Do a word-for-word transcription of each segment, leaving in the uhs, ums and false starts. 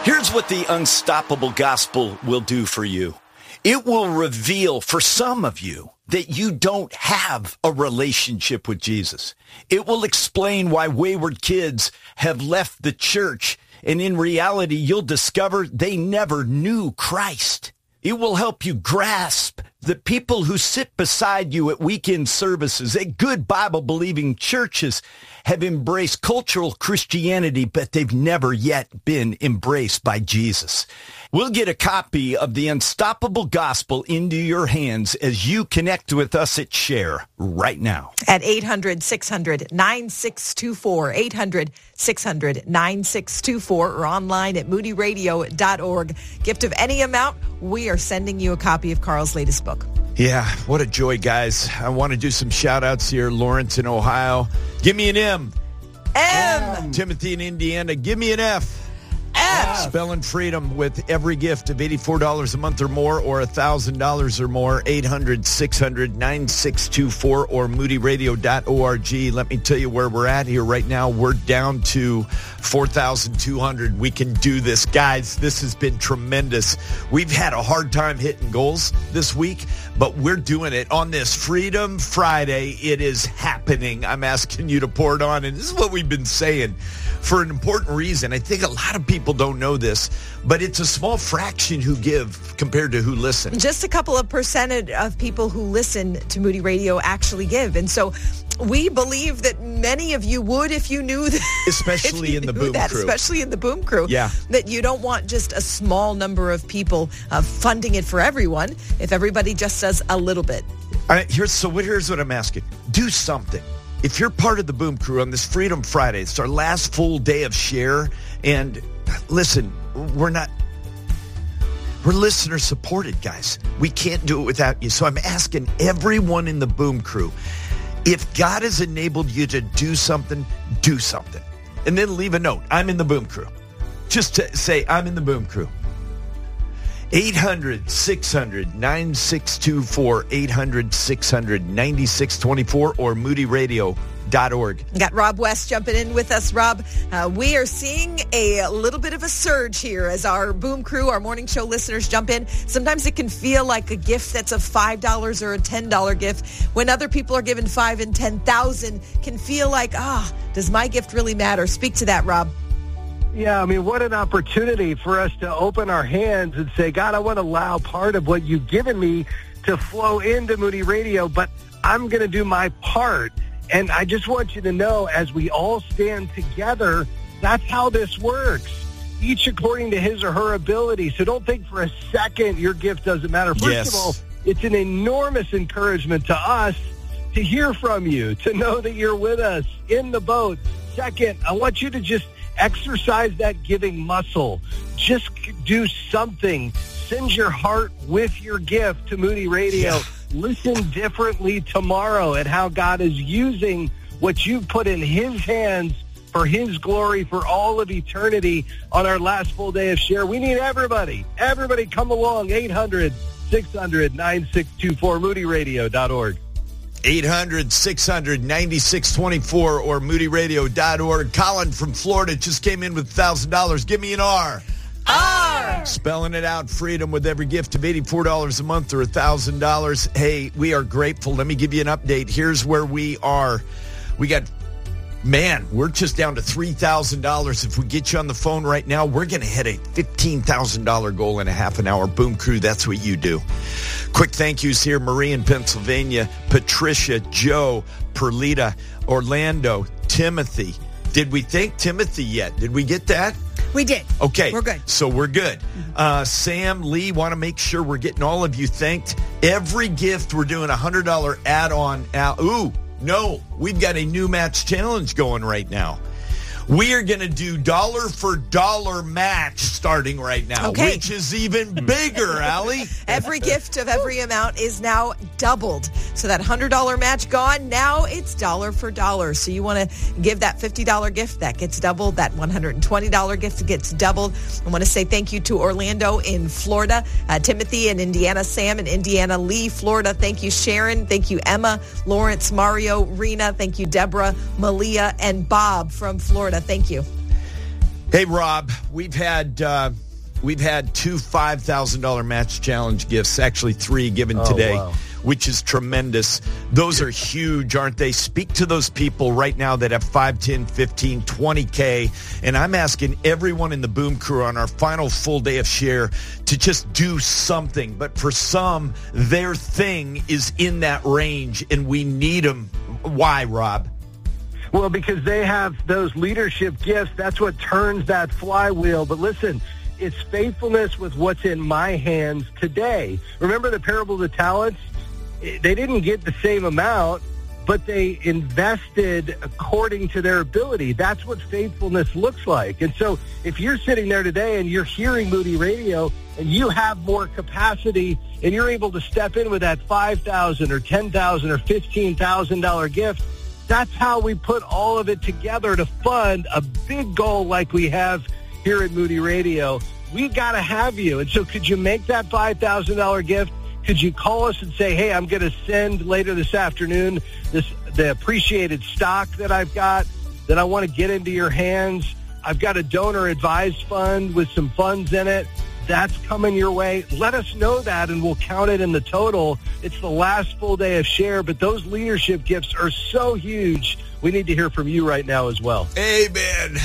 Here's what the Unstoppable Gospel will do for you. It will reveal for some of you that you don't have a relationship with Jesus. It will explain why wayward kids have left the church, and in reality, you'll discover they never knew Christ. It will help you grasp the people who sit beside you at weekend services at good Bible-believing churches have embraced cultural Christianity, but they've never yet been embraced by Jesus. We'll get a copy of the Unstoppable Gospel into your hands as you connect with us at Share right now. At eight hundred, six hundred, nine six two four, eight hundred, six hundred, nine six two four, or online at moody radio dot org. Gift of any amount, we are sending you a copy of Carl's latest book. Yeah, what a joy, guys. I want to do some shout-outs here. Lawrence in Ohio. Give me an M. M. Timothy in Indiana. Give me an F. F. Spelling freedom with every gift of eighty-four dollars a month or more or one thousand dollars or more. eight hundred, six hundred, nine six two four or moody radio dot org. Let me tell you where we're at here right now. We're down to four thousand two hundred. We can do this. Guys, this has been tremendous. We've had a hard time hitting goals this week, but we're doing it on this Freedom Friday. It is happening. I'm asking you to pour it on, and this is what we've been saying for an important reason. I think a lot of people don't know this, but it's a small fraction who give compared to who listen. Just a couple of percentage of people who listen to Moody Radio actually give. And so we believe that many of you would if you knew that. Especially you in the knew Boom that, Crew. Especially in the Boom Crew. Yeah. That you don't want just a small number of people uh, funding it for everyone if everybody just does a little bit. All right, here's, so what, here's what I'm asking. Do something. If you're part of the Boom Crew on this Freedom Friday, it's our last full day of Share. And listen, we're not, we're listener supported, guys. We can't do it without you. So I'm asking everyone in the Boom Crew, if God has enabled you to do something, do something. And then leave a note. I'm in the Boom Crew. Just to say, I'm in the Boom Crew. eight hundred, six hundred, nine six two four, eight hundred, six hundred, nine six two four or moody radio dot org. Got Rob West jumping in with us. Rob, uh, we are seeing a little bit of a surge here as our Boom Crew, our morning show listeners jump in. Sometimes it can feel like a gift that's a five dollars or a ten dollars gift. When other people are given five and ten thousand, can feel like, ah, does my gift really matter? Speak to that, Rob. Yeah, I mean, what an opportunity for us to open our hands and say, God, I want to allow part of what you've given me to flow into Moody Radio, but I'm going to do my part. And I just want you to know, as we all stand together, that's how this works, each according to his or her ability. So don't think for a second your gift doesn't matter. First Yes. of all, it's an enormous encouragement to us to hear from you, to know that you're with us in the boat. Second, I want you to just exercise that giving muscle. Just do something. Send your heart with your gift to Moody Radio. Yeah. Listen differently tomorrow at how God is using what you put in his hands for his glory for all of eternity on our last full day of Share. We need everybody. Everybody come along. eight hundred, six hundred, nine six two four, moody radio dot org. eight hundred, six hundred, nine six two four or moody radio dot org. Colin from Florida just came in with one thousand dollars. Give me an R. R. Spelling it out, freedom with every gift of eighty-four dollars a month or one thousand dollars. Hey, we are grateful. Let me give you an update. Here's where we are. We got, man, we're just down to three thousand dollars. If we get you on the phone right now, we're going to hit a fifteen thousand dollars goal in a half an hour. Boom Crew, that's what you do. Quick thank yous here. Marie in Pennsylvania, Patricia, Joe, Perlita, Orlando, Timothy. Did we thank Timothy yet? Did we get that? We did. Okay. We're good. So we're good. Uh, Sam, Lee, want to make sure we're getting all of you thanked. Every gift, we're doing a one hundred dollars add-on. Out. Ooh, no. We've got a new match challenge going right now. We are going to do dollar for dollar match starting right now, Okay. which is even bigger, Allie. Every gift of every amount is now doubled. So that one hundred dollars match gone, now it's dollar for dollar. So you want to give that fifty dollars gift, that gets doubled. That one hundred twenty dollars gift gets doubled. I want to say thank you to Orlando in Florida, uh, Timothy in Indiana, Sam in Indiana, Lee, Florida. Thank you, Sharon. Thank you, Emma, Lawrence, Mario, Rena. Thank you, Deborah, Malia, and Bob from Florida. Thank you. Hey, Rob, we've had uh, we've had two five thousand dollars match challenge gifts, actually three given Oh, today, wow. which is tremendous. Those are huge, aren't they? Speak to those people right now that have five, ten, fifteen, twenty K. And I'm asking everyone in the Boom Crew on our final full day of share to just do something. But for some, their thing is in that range, and we need them. Why, Rob? Well, because they have those leadership gifts. That's what turns that flywheel. But listen, it's faithfulness with what's in my hands today. Remember the parable of the talents? They didn't get the same amount, but they invested according to their ability. That's what faithfulness looks like. And so if you're sitting there today and you're hearing Moody Radio and you have more capacity and you're able to step in with that five thousand dollars or ten thousand dollars or fifteen thousand dollars gift, that's how we put all of it together to fund a big goal like we have here at Moody Radio. We got to have you. And so could you make that five thousand dollars gift? Could you call us and say, hey, I'm going to send later this afternoon this the appreciated stock that I've got that I want to get into your hands. I've got a donor advised fund with some funds in it. That's coming your way. Let us know that, and we'll count it in the total. It's the last full day of share, but those leadership gifts are so huge. We need to hear from you right now as well. Amen.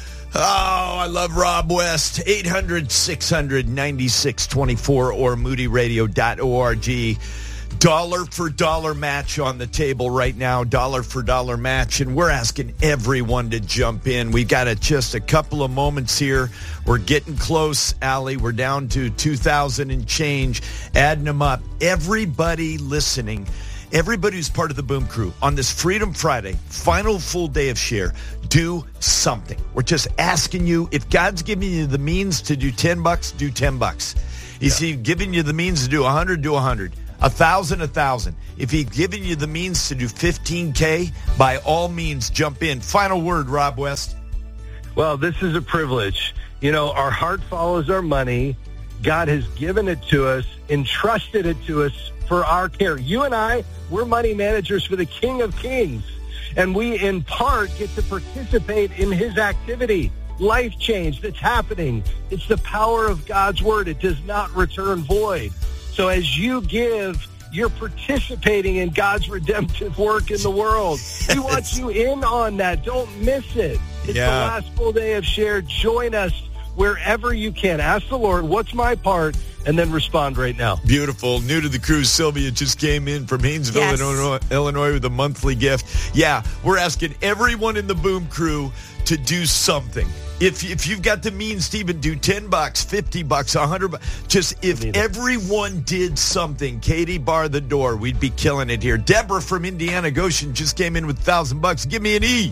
Oh, I love Rob West. eight hundred, six hundred, ninety-six twenty-four or moody radio dot org. Dollar for dollar match on the table right now. Dollar for dollar match. And we're asking everyone to jump in. We got a, just a couple of moments here. We're getting close, Allie. We're down to two thousand and change. Adding them up. Everybody listening, everybody who's part of the Boom Crew on this Freedom Friday, final full day of share, do something. We're just asking you, if God's giving you the means to do ten bucks, do ten bucks. Is yeah. he giving you the means to do one hundred, do one hundred. A thousand, a thousand. If he's giving you the means to do fifteen K, by all means, jump in. Final word, Rob West. Well, this is a privilege. You know, our heart follows our money. God has given it to us, entrusted it to us for our care. You and I, we're money managers for the King of Kings. And we, in part, get to participate in his activity. Life change that's happening. It's the power of God's word. It does not return void. So as you give, you're participating in God's redemptive work in the world. We want you in on that. Don't miss it. It's yeah. the last full day of share. Join us wherever you can. Ask the Lord, what's my part? And then respond right now. Beautiful. New to the crew, Sylvia just came in from Haynesville, yes. Illinois, Illinois with a monthly gift. Yeah, we're asking everyone in the Boom Crew to do something. If if you've got the means to even do ten bucks, fifty bucks, one hundred bucks, just if everyone did something, Katie, bar the door, we'd be killing it here. Deborah from Indiana Goshen just came in with a thousand bucks. Give me an E.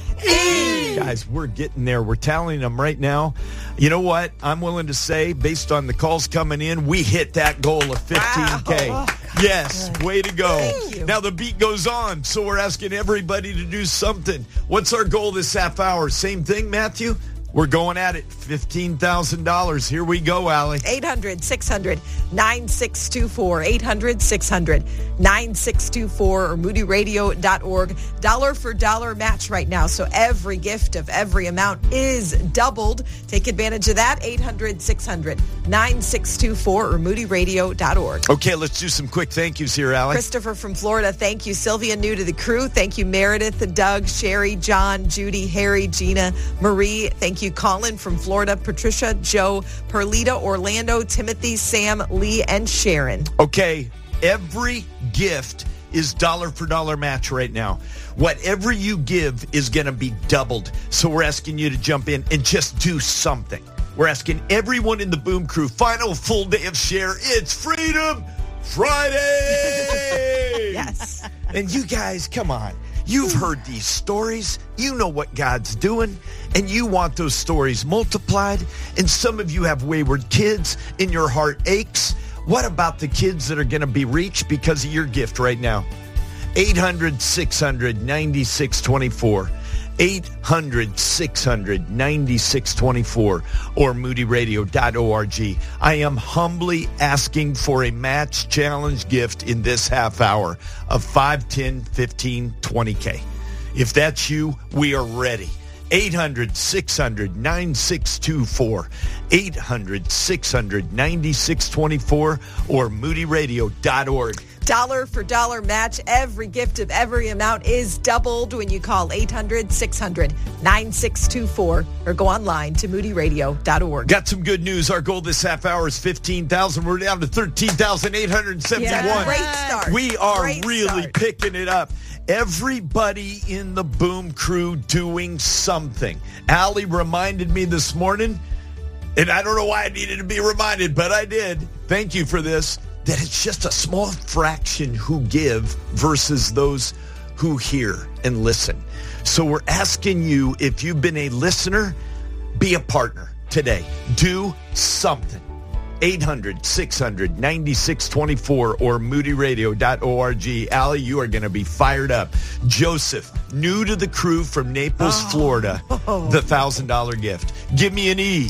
E. Guys, we're getting there. We're tallying them right now. You know what? I'm willing to say, based on the calls coming in, we hit that goal of fifteen K. Wow. Yes, Good. way to go. Thank you. Now the beat goes on, so we're asking everybody to do something. What's our goal this half hour? Same thing, Matthew? We're going at it. fifteen thousand dollars. Here we go, Allie. eight hundred, six hundred, nine six two four. eight hundred, six hundred, nine six two four or moody radio dot org. Dollar for dollar match right now. So every gift of every amount is doubled. Take advantage of that. eight hundred, six hundred, nine six two four or moody radio dot org. Okay, let's do some quick thank yous here, Allie. Christopher from Florida, thank you. Sylvia, new to the crew. Thank you, Meredith, Doug, Sherry, John, Judy, Harry, Gina, Marie. Thank you, Colin from Florida, Patricia, Joe, Perlita, Orlando, Timothy, Sam, Lee, and Sharon. Okay, every gift is dollar for dollar match right now. Whatever you give is going to be doubled. So we're asking you to jump in and just do something. We're asking everyone in the Boom Crew, final full day of share. It's Freedom Friday! Yes. And you guys, come on. You've heard these stories. You know what God's doing, and you want those stories multiplied. And some of you have wayward kids, and your heart aches. What about the kids that are going to be reached because of your gift right now? eight hundred, six hundred, ninety-six twenty-four. eight hundred, six hundred, ninety-six twenty-four or moody radio dot org. I am humbly asking for a match challenge gift in this half hour of five, ten, fifteen, twenty K. If that's you, we are ready. eight hundred, six hundred, nine six two four. eight hundred, six hundred, nine six two four or moody radio dot org. Dollar for dollar match. Every gift of every amount is doubled when you call eight hundred, six hundred, nine six two four or go online to moody radio dot org. Got some good news. Our goal this half hour is fifteen thousand. We're down to thirteen thousand eight hundred seventy-one. Yeah, great start. We are Great really start. picking it up. Everybody in the Boom Crew doing something. Allie reminded me this morning, and I don't know why I needed to be reminded, but I did. Thank you for this. That it's just a small fraction who give versus those who hear and listen. So we're asking you, if you've been a listener, be a partner today. Do something. eight hundred, six hundred, nine six two four or moody radio dot org. Allie, you are going to be fired up. Joseph, new to the crew from Naples, Oh. Florida, the one thousand dollars gift. Give me an E.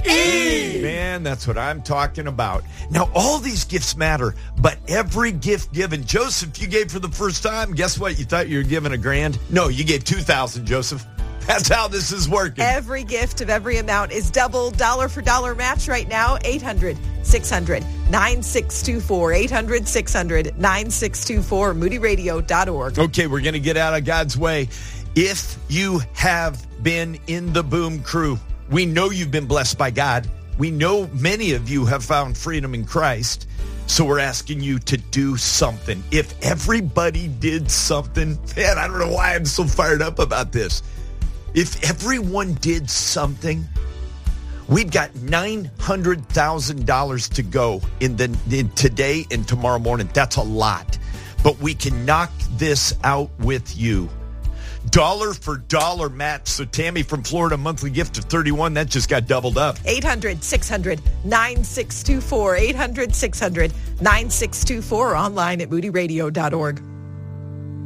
E! Man, that's what I'm talking about. Now, all these gifts matter, but every gift given. Joseph, you gave for the first time. Guess what? You thought you were giving a grand? No, you gave two thousand dollars, Joseph. That's how this is working. Every gift of every amount is double. Dollar for dollar match right now. eight hundred, six hundred, nine six two four. eight hundred, six hundred, nine six two four. moody radio dot org. Okay, we're going to get out of God's way. If you have been in the Boom Crew, we know you've been blessed by God. We know many of you have found freedom in Christ. So we're asking you to do something. If everybody did something, man, I don't know why I'm so fired up about this. If everyone did something, we've got nine hundred thousand dollars to go in the in today and tomorrow morning. That's a lot. But we can knock this out with you. Dollar for dollar match. So Tammy from Florida, monthly gift of thirty-one. That just got doubled up. eight hundred, six hundred, nine six two four. eight hundred, six hundred, nine six two four. Online at moody radio dot org.